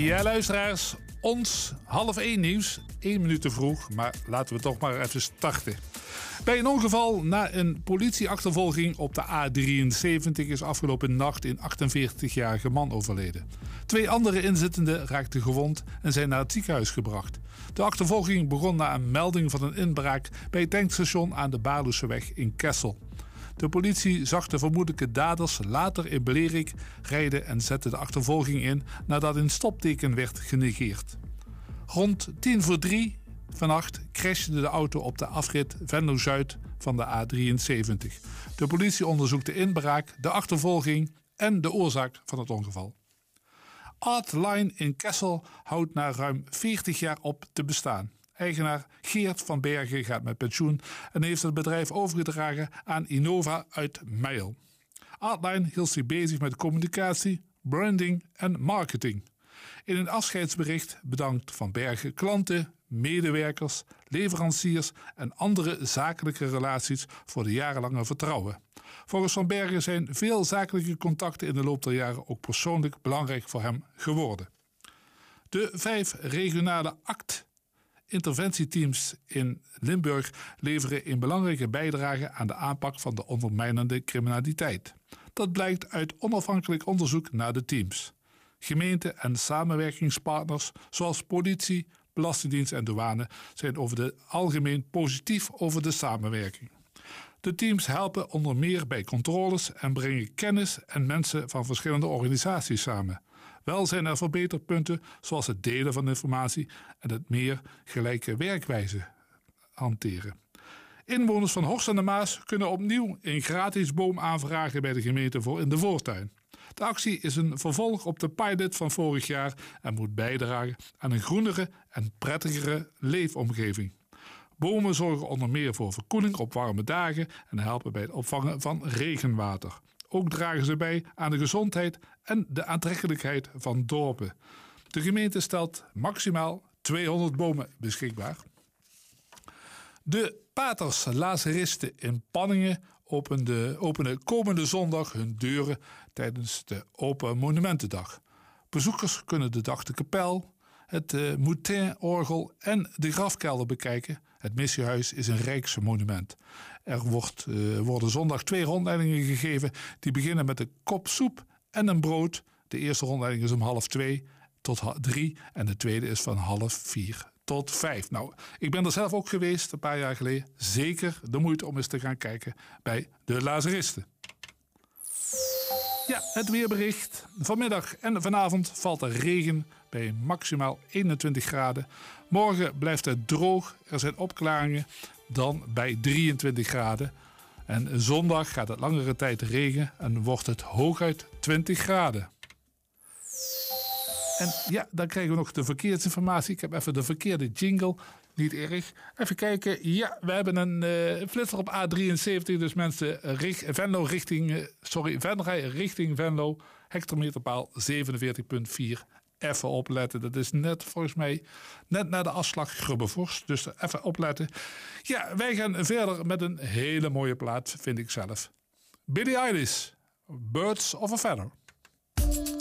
Ja, luisteraars, ons 12:30 nieuws. 1 minuut te vroeg, maar laten we toch maar even starten. Bij een ongeval na een politieachtervolging op de A73 is afgelopen nacht een 48-jarige man overleden. 2 andere inzittenden raakten gewond en zijn naar het ziekenhuis gebracht. De achtervolging begon na een melding van een inbraak bij het tankstation aan de Baarloeseweg in Kessel. De politie zag de vermoedelijke daders later in Blerik rijden en zette de achtervolging in nadat een stopteken werd genegeerd. Rond 2:50 vannacht crashde de auto op de afrit Venlo-Zuid van de A73. De politie onderzoekt de inbraak, de achtervolging en de oorzaak van het ongeval. Artline in Kessel houdt na ruim 40 jaar op te bestaan. Eigenaar Geert van Bergen gaat met pensioen en heeft het bedrijf overgedragen aan Innova uit Meijel. Artline hield zich bezig met communicatie, branding en marketing. In een afscheidsbericht bedankt Van Bergen klanten, medewerkers, leveranciers en andere zakelijke relaties voor de jarenlange vertrouwen. Volgens Van Bergen zijn veel zakelijke contacten in de loop der jaren ook persoonlijk belangrijk voor hem geworden. De 5 regionale interventieteams in Limburg leveren een belangrijke bijdrage aan de aanpak van de ondermijnende criminaliteit. Dat blijkt uit onafhankelijk onderzoek naar de teams. Gemeenten en samenwerkingspartners zoals politie, belastingdienst en douane zijn over het algemeen positief over de samenwerking. De teams helpen onder meer bij controles en brengen kennis en mensen van verschillende organisaties samen. Wel zijn er verbeterpunten zoals het delen van informatie en het meer gelijke werkwijze hanteren. Inwoners van Horst aan de Maas kunnen opnieuw een gratis boom aanvragen bij de gemeente voor in de voortuin. De actie is een vervolg op de pilot van vorig jaar en moet bijdragen aan een groenere en prettigere leefomgeving. Bomen zorgen onder meer voor verkoeling op warme dagen en helpen bij het opvangen van regenwater. Ook dragen ze bij aan de gezondheid en de aantrekkelijkheid van dorpen. De gemeente stelt maximaal 200 bomen beschikbaar. De paters lazaristen in Panningen openen komende zondag hun deuren tijdens de Open Monumentendag. Bezoekers kunnen de dag de kapel, het Moutin-orgel en de grafkelder bekijken. Het missiehuis is een rijksmonument. Er worden zondag 2 rondleidingen gegeven die beginnen met een kop soep en een brood. De eerste rondleiding is om 2:30 tot 3 en de tweede is van 3:30 tot 5. Nou, ik ben er zelf ook geweest een paar jaar geleden. Zeker de moeite om eens te gaan kijken bij de lazaristen. Ja, het weerbericht. Vanmiddag en vanavond valt er regen bij maximaal 21 graden. Morgen blijft het droog. Er zijn opklaringen dan bij 23 graden. En zondag gaat het langere tijd regenen en wordt het hooguit 20 graden. En ja, dan krijgen we nog de verkeersinformatie. Ik heb even de verkeerde jingle. Niet erg. Even kijken. Ja, we hebben een flitser op A73. Dus mensen Venlo richting Venlo. Hectometerpaal 47,4. Even opletten. Dat is net volgens mij net na de afslag Grubbevorst. Dus even opletten. Ja, wij gaan verder met een hele mooie plaat, vind ik zelf. Billie Eilish. Birds of a Feather.